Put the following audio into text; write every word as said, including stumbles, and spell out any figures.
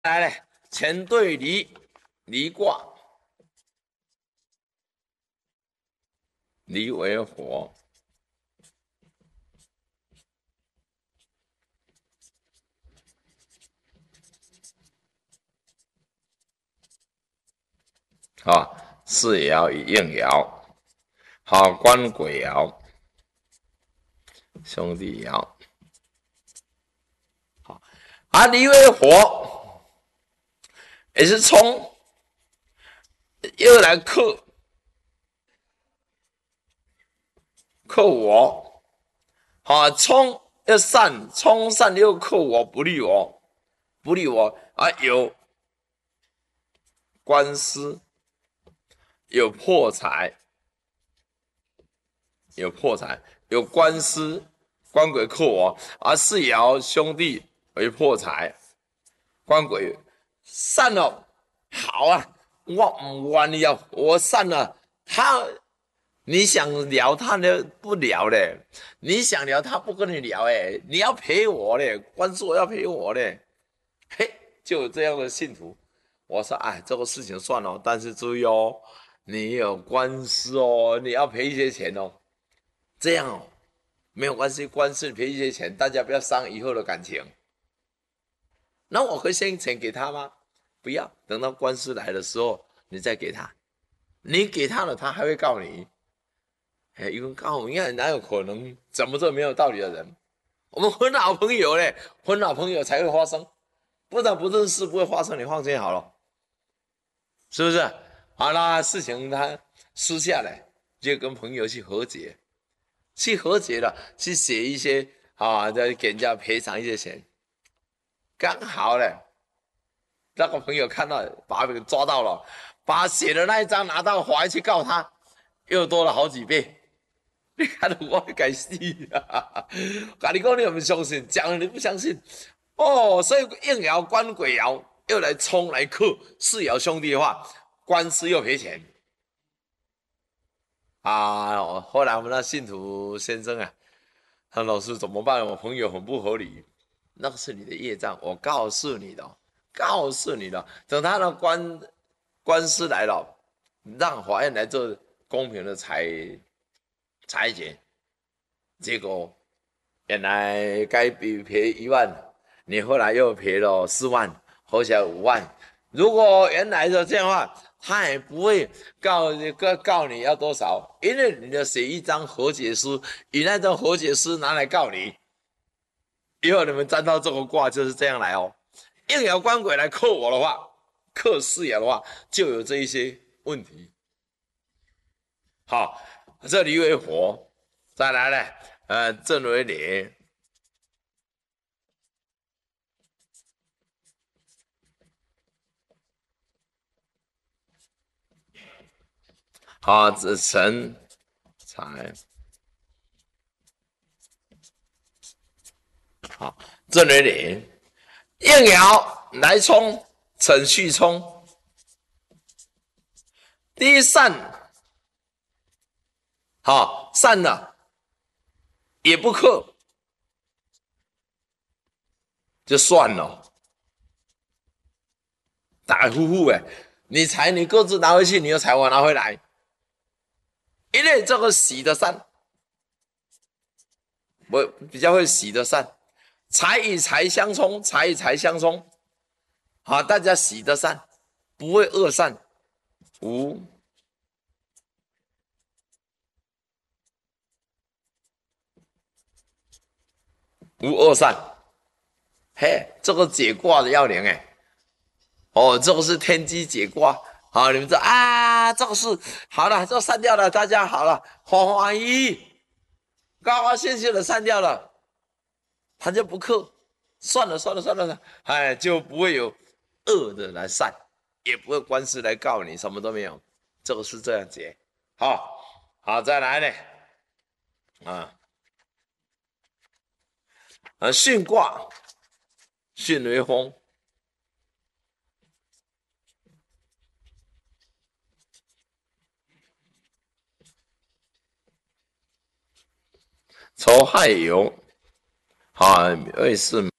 来来，乾对离，离卦，离为火。啊，四爻与应爻，好，官鬼爻，兄弟爻。好，啊，离为火，也是冲，又来克克我。好，冲又散，冲散又克我，不利我，不利我啊！有官司，有破财，有破财，有官司，官鬼克我，而四爻兄弟为破财，官鬼散了，好啊！我唔玩了，我散了，他你想聊他呢不聊嘞，你想聊他不跟你聊哎，你要陪我嘞，官司我要陪我嘞，嘿，就有这样的信徒。我说哎，这个事情算了，但是注意哦，你有官司哦，你要赔一些钱哦。这样哦，没有关系，官司赔一些钱，大家不要伤以后的感情。那我可以先钱给他吗？不要，等到官司来的时候，你再给他。你给他了，他还会告你。哎，因为告你看哪有可能？怎么这没有道理的人？我们很好朋友嘞，很好朋友才会发生，不然不认识不会发生。你放心好了，是不是？好啦，事情他私下来就跟朋友去和解，去和解了，去写一些啊，再给人家赔偿一些钱。刚好嘞，那个朋友看到把他给抓到了，把写的那一张拿到华去告他，又多了好几倍。你看到我该死啊！跟你讲，你有没有相信？讲了你不相信哦。所以应爻、官鬼爻又来冲来克四爻兄弟的话，官司又赔钱啊！后来我们那信徒先生啊，他老师怎么办？我朋友很不合理，那个是你的业障，我告诉你的，告诉你的。等他的官官司来了，让法院来做公平的裁裁决。结果原来该赔一万，你后来又赔了四万，合起来五万。如果原来的这样的话，他也不会告告告你要多少，因为你要写一张和解书，以那张和解书拿来告你。以后你们占到这个卦就是这样来哦。应爻官鬼来克我的话，克四爻的话，就有这一些问题。好，这里为火，再来呢，呃，正为烈。好，子辰财，好，正为烈。应爻来冲，辰戌冲，第一散，好，散了也不克，就算了。打呼呼哎，你财你各自拿回去，你的财我拿回来，因为这个喜的散，我比较会喜的散，财与财相冲，财与财相冲，好，大家喜的散，不会恶散，无无恶散。嘿，这个解卦的要领哎，哦，这个是天机解卦。好，你们知道啊？这个是好了，这删掉了，大家好了，欢欢喜喜，高高兴兴的删掉了，他就不克，算了算了算了算了，哎，就不会有恶的来散，也不会官司来告你，什么都没有。这个是这样解。好，好，再来呢，啊，啊，巽卦，巽为风，丑亥酉，啊，二是